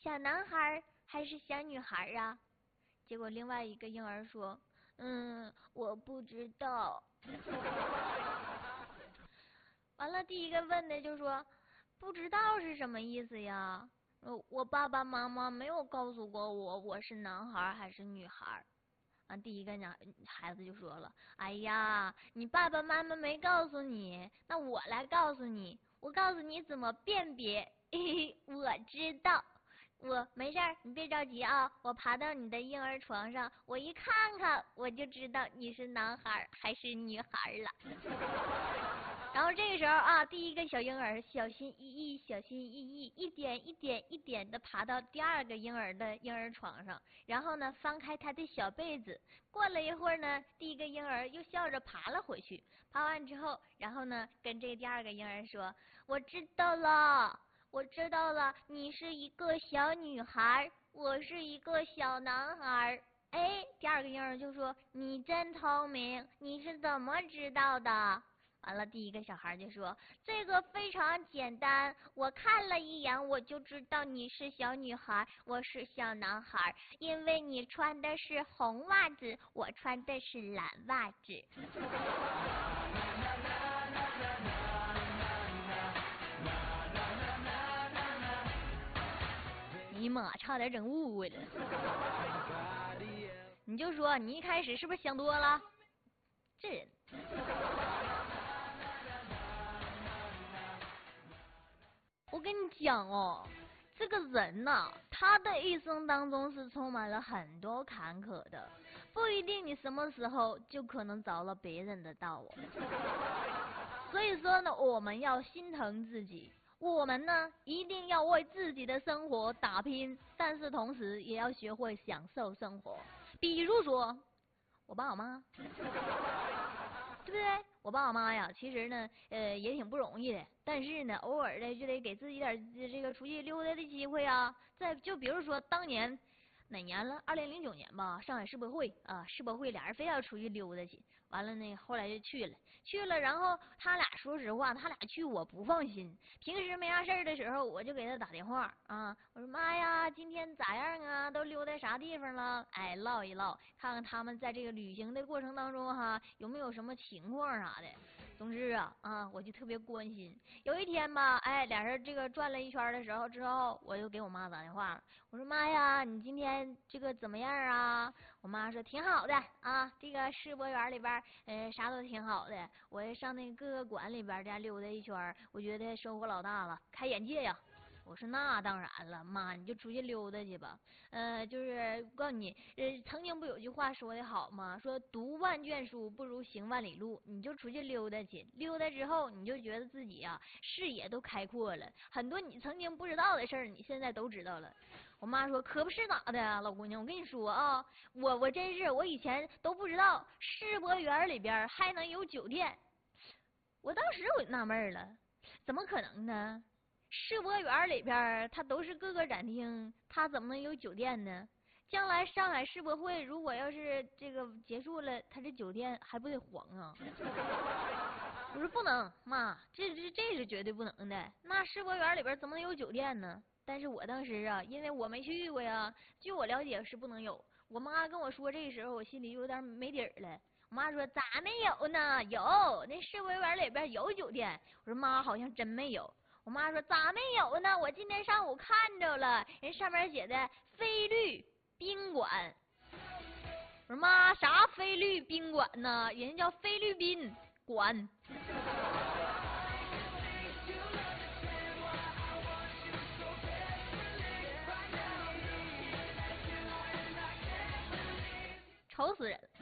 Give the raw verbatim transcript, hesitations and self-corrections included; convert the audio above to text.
小男孩还是小女孩啊？结果另外一个婴儿说，嗯，我不知道。完了，第一个问的就说，不知道是什么意思呀？呃，我爸爸妈妈没有告诉过我我是男孩还是女孩。啊，第一个呢，孩子就说了，哎呀，你爸爸妈妈没告诉你，那我来告诉你，我告诉你怎么辨别。嘿嘿，我知道。我没事儿，你别着急啊！我爬到你的婴儿床上，我一看看，我就知道你是男孩还是女孩了。然后这个时候啊，第一个小婴儿小心翼翼、小心翼翼，一点一点、一点的爬到第二个婴儿的婴儿床上，然后呢，翻开他的小被子。过了一会儿呢，第一个婴儿又笑着爬了回去。爬完之后，然后呢，跟这个第二个婴儿说：“我知道了。”我知道了，你是一个小女孩，我是一个小男孩。哎，第二个婴儿就说：“你真聪明，你是怎么知道的？”完了，第一个小孩就说：“这个非常简单，我看了一眼我就知道你是小女孩，我是小男孩，因为你穿的是红袜子，我穿的是蓝袜子。”尼玛，差点整误会了。你就说你一开始是不是想多了？这人。我跟你讲哦，这个人呐、啊，他的一生当中是充满了很多坎坷的，不一定你什么时候就可能着了别人的道哦。所以说呢，我们要心疼自己。我们呢，一定要为自己的生活打拼，但是同时也要学会享受生活。比如说，我爸我妈，对不对？我爸我妈呀，其实呢，呃，也挺不容易的。但是呢，偶尔的就得给自己点这个出去溜达的机会啊。再就比如说，当年哪年了？二零零九年吧，上海世博会啊，世博会俩人非要出去溜达去。完了呢，后来就去了，去了，然后他俩说实话，他俩去我不放心。平时没啥事儿的时候，我就给他打电话啊，我说妈呀，今天咋样啊？都溜达啥地方了？哎，唠一唠，看看他们在这个旅行的过程当中哈，有没有什么情况啥的。总之啊啊，我就特别关心。有一天吧，哎，俩人这个转了一圈的时候之后，我就给我妈打电话，我说妈呀，你今天这个怎么样啊？我妈说挺好的啊，这个世博园里边，呃，啥都挺好的。我也上那个各个馆里边这样溜达一圈，我觉得收获老大了，开眼界呀。我说那当然了，妈，你就出去溜达去吧。呃，就是告诉你，呃，曾经不有句话说的好吗？说读万卷书不如行万里路。你就出去溜达去，溜达之后你就觉得自己呀、啊、视野都开阔了，很多你曾经不知道的事儿，你现在都知道了。我妈说可不是咋的，老姑娘，我跟你说啊，我我真是我以前都不知道世博园里边还能有酒店。我当时我就纳闷了，怎么可能呢？世博园里边它都是各个展厅，它怎么能有酒店呢？将来上海世博会如果要是这个结束了，它这酒店还不得黄啊？我说不能，妈，这这这是绝对不能的。那世博园里边怎么能有酒店呢？但是我当时啊，因为我没去过呀，据我了解是不能有。我妈跟我说这个时候，我心里有点没底儿了。我妈说咋没有呢？有，那世博园里边有酒店。我说妈，好像真没有。我妈说咋没有呢？我今天上午看着了，人上面写的菲律宾馆。我说妈，啥菲律宾馆呢？人家叫菲律宾馆。愁死人了。